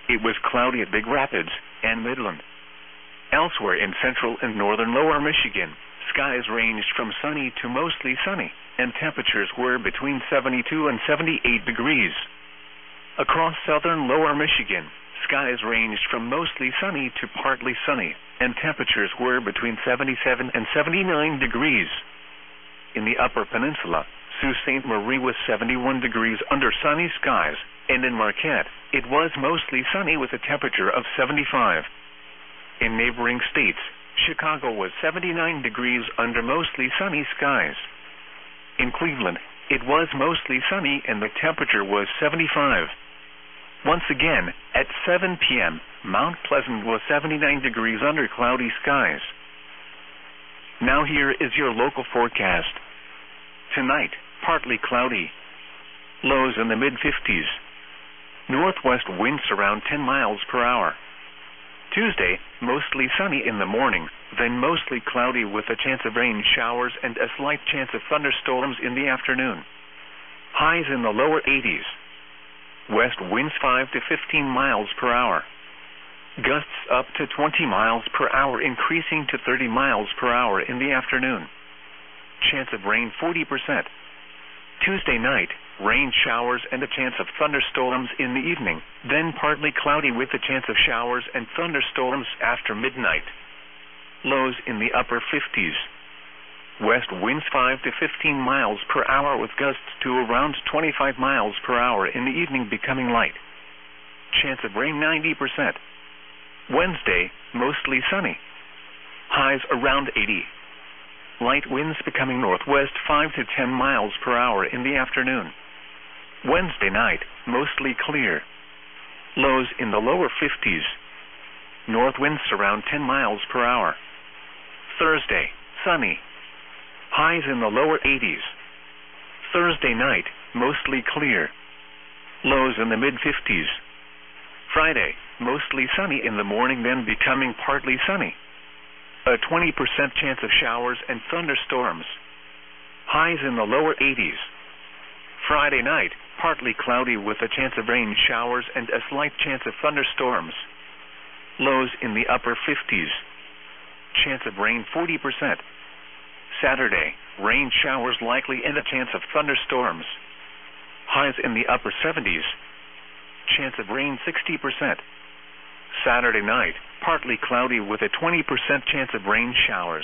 it was cloudy at Big Rapids and Midland. Elsewhere in central and northern lower Michigan, skies ranged from sunny to mostly sunny, and temperatures were between 72 and 78 degrees. Across southern lower Michigan, skies ranged from mostly sunny to partly sunny, and temperatures were between 77 and 79 degrees. In the upper peninsula, Sault Ste. Marie was 71 degrees under sunny skies, and in Marquette, it was mostly sunny with a temperature of 75. In neighboring states, Chicago was 79 degrees under mostly sunny skies. In Cleveland, it was mostly sunny and the temperature was 75. Once again, at 7 p.m., Mount Pleasant was 79 degrees under cloudy skies. Now here is your local forecast. Tonight, partly cloudy. Lows in the mid-50s. Northwest winds around 10 miles per hour. Tuesday, mostly sunny in the morning, then mostly cloudy with a chance of rain showers and a slight chance of thunderstorms in the afternoon. Highs in the lower 80s. West winds 5 to 15 miles per hour. Gusts up to 20 miles per hour, increasing to 30 miles per hour in the afternoon. Chance of rain 40%. Tuesday night, rain showers and a chance of thunderstorms in the evening, then partly cloudy with a chance of showers and thunderstorms after midnight. Lows in the upper 50s. West winds 5 to 15 miles per hour with gusts to around 25 miles per hour in the evening, becoming light. Chance of rain 90%. Wednesday, mostly sunny. Highs around 80. Light winds becoming northwest 5 to 10 miles per hour in the afternoon. Wednesday night, mostly clear. Lows in the lower 50s. North winds around 10 miles per hour. Thursday, sunny. Highs in the lower 80s. Thursday night, mostly clear. Lows in the mid-50s. Friday, mostly sunny in the morning, then becoming partly sunny. A 20% chance of showers and thunderstorms. Highs in the lower 80s. Friday night, partly cloudy with a chance of rain showers and a slight chance of thunderstorms. Lows in the upper 50s. Chance of rain 40%. Saturday, rain showers likely and a chance of thunderstorms. Highs in the upper 70s. Chance of rain 60%. Saturday night, partly cloudy with a 20% chance of rain showers.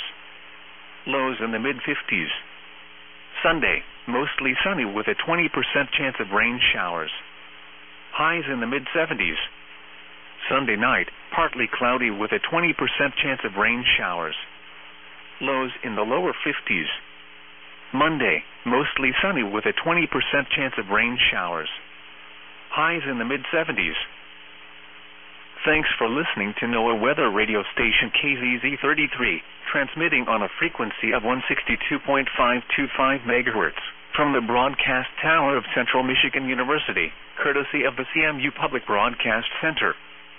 Lows in the mid-50s. Sunday, mostly sunny with a 20% chance of rain showers. Highs in the mid-70s. Sunday night, partly cloudy with a 20% chance of rain showers. Lows in the lower 50s. Monday, mostly sunny with a 20% chance of rain showers. Highs in the mid-70s. Thanks for listening to NOAA weather radio station KZZ33, transmitting on a frequency of 162.525 megahertz from the broadcast tower of Central Michigan University, courtesy of the CMU Public Broadcast Center.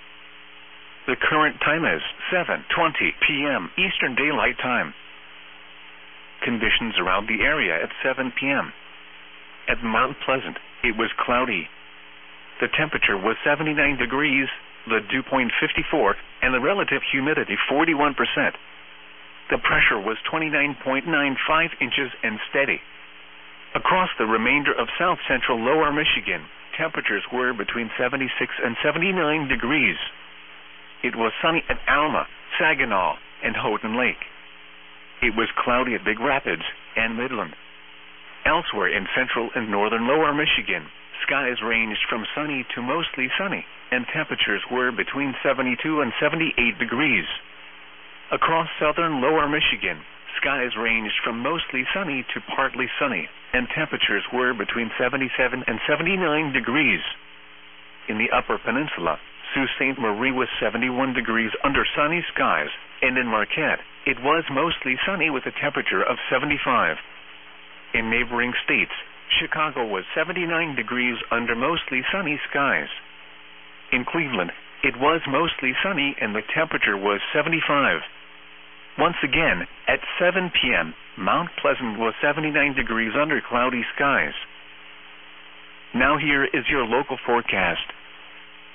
The current time is 7:20 p.m. Eastern Daylight Time. Conditions around the area at 7 p.m. At Mount Pleasant, it was cloudy. The temperature was 79 degrees, the dew point 54, and the relative humidity 41%. The pressure was 29.95 inches and steady. Across the remainder of south-central lower Michigan, temperatures were between 76 and 79 degrees. It was sunny at Alma, Saginaw, and Houghton Lake. It was cloudy at Big Rapids and Midland. Elsewhere in central and northern lower Michigan, skies ranged from sunny to mostly sunny, and temperatures were between 72 and 78 degrees. Across southern lower Michigan, skies ranged from mostly sunny to partly sunny, and temperatures were between 77 and 79 degrees. In the upper peninsula, Sault Ste. Marie was 71 degrees under sunny skies, and in Marquette, it was mostly sunny with a temperature of 75. In neighboring states, Chicago was 79 degrees under mostly sunny skies. In Cleveland, it was mostly sunny and the temperature was 75. Once again, at 7 p.m., Mount Pleasant was 79 degrees under cloudy skies. Now here is your local forecast.